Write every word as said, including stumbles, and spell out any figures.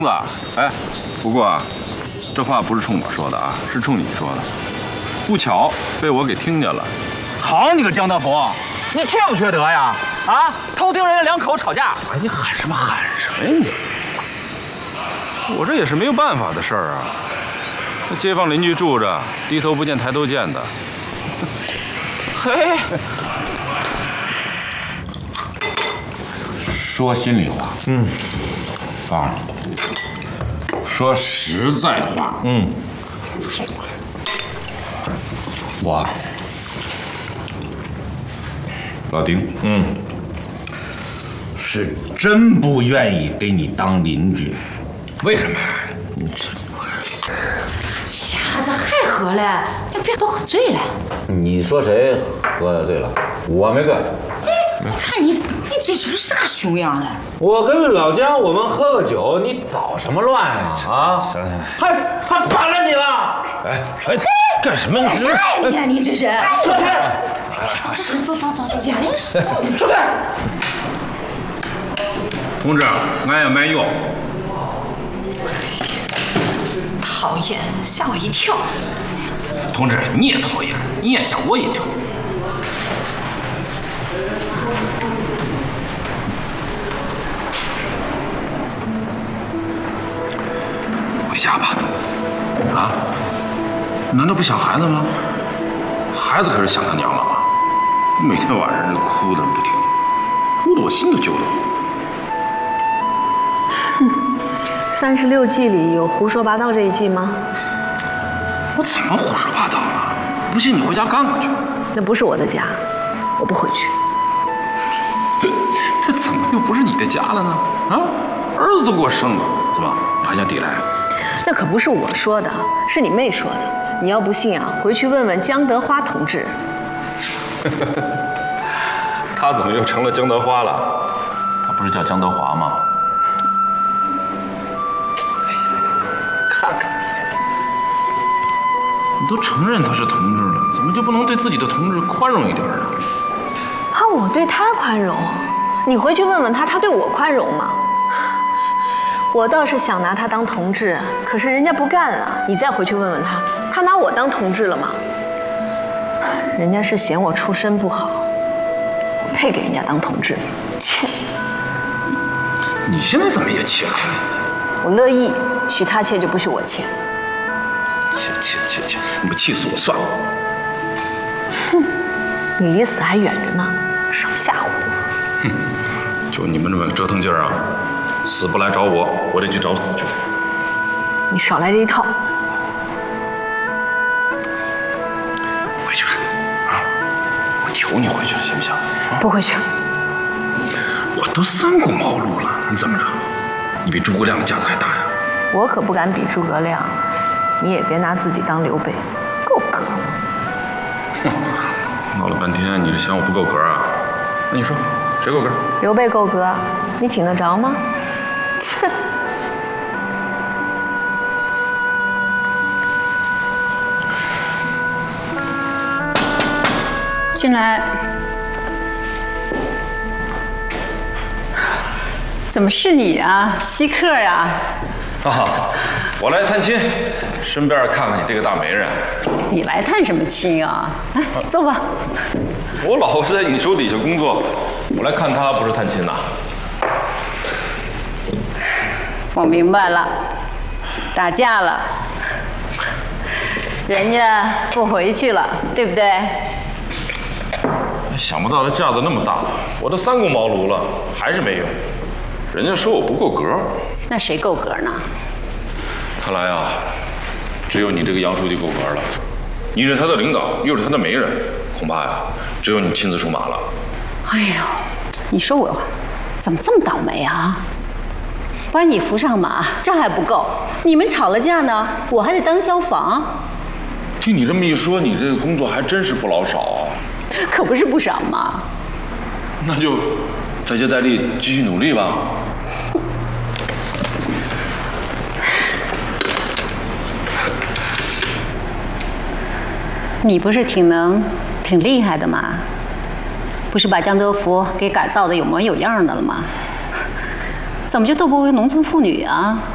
子，哎，不过啊，这话不是冲我说的啊，是冲你说的。不巧被我给听见了。 好你个江德福，你缺不缺德呀？啊，偷听人家两口吵架， 哎，你喊什么喊什么呀你？我这也是没有办法的事儿啊。这街坊邻居住着，低头不见抬头见的。 嘿， 说心里话，嗯，啊，说实在话，嗯，我，老丁，嗯，是真不愿意给你当邻居。为什么？你这瞎子还喝了，你别都喝醉了。 你说谁喝醉了？我没醉。 哎，看你，你醉成啥熊样了？ 我跟老姜我们喝个酒，你捣什么乱呀？啊！还还烦了你了？哎哎，干什么？ 干啥呀你啊？你这是？ 撤开！ 走走走走走，真是。 撤开！同志，俺也买药。 讨厌，吓我一跳。 同志，你也讨厌，你也吓我一跳。回家吧。啊？难道不想孩子吗？孩子可是想他娘了吗？每天晚上这哭的不停，哭得我心都揪得慌。 哼，三十六计里有胡说八道这一计吗？ 我怎么胡说八道了？不信你回家干过去。 那不是我的家，我不回去。 这怎么又不是你的家了呢？啊，儿子都给我生了，是吧？你还想抵赖？ 那可不是我说的，是你妹说的。你要不信啊，回去问问江德花同志。 他怎么又成了江德花了？ 他不是叫江德华吗？哎呀，看看你，你都承认他是同志了，怎么就不能对自己的同志宽容一点呢？ 啊，我对他宽容，你回去问问他，他对我宽容吗？我倒是想拿他当同志，可是人家不干啊。你再回去问问他，他拿我当同志了吗？人家是嫌我出身不好，我配给人家当同志？切！ 你现在怎么也切开了？ 我乐意，许他切就不许我切。 切切切切！你不气死我算了。 哼，你离死还远着呢，少吓唬我。 哼，就你们这么折腾劲儿啊！死不来找我，我得去找死去。 你少来这一套。 回去吧，啊！我求你回去了，行不行？啊、 不回去。 我都三顾茅庐了，你怎么着？你比诸葛亮的架子还大呀？ 我可不敢比诸葛亮，你也别拿自己当刘备，够格吗？ 哼，闹了半天，你是嫌我不够格啊？那你说谁够格？ 刘备够格，你请得着吗？切！ 进来。怎么是你啊，稀客呀？ 啊，我来探亲，顺便看看你这个大媒人。 你来探什么亲啊？来，坐吧。 我老婆在你手底下工作，我来看她不是探亲呐。 我明白了，打架了，人家不回去了，对不对？ 想不到他架子那么大，我都三顾茅庐了，还是没用。人家说我不够格。 那谁够格呢？ 看来啊，只有你这个杨书记够格了。你是他的领导，又是他的媒人，恐怕呀，只有你亲自出马了。 哎呦，你说我怎么这么倒霉啊？把你扶上马，这还不够。你们吵了架呢，我还得当消防。 听你这么一说，你这个工作还真是不老少啊。 可不是不少嘛。 那就再接再厉，继续努力吧。 你不是挺能、挺厉害的吗？不是把江德福给改造的有模有样的了吗？怎么就斗不过农村妇女啊？